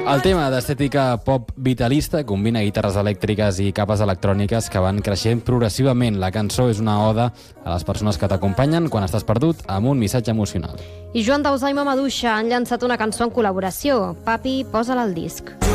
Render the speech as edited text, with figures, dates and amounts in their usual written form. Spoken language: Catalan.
El tema d'estètica pop vitalista combina guitarres elèctriques i capes electròniques que van creixent progressivament. La cançó és una oda a les persones que t'acompanyen quan estàs perdut, amb un missatge emocional. I Joan Dausà i Mamaduixa han llançat una cançó en col·laboració. Papi, posa-la al disc.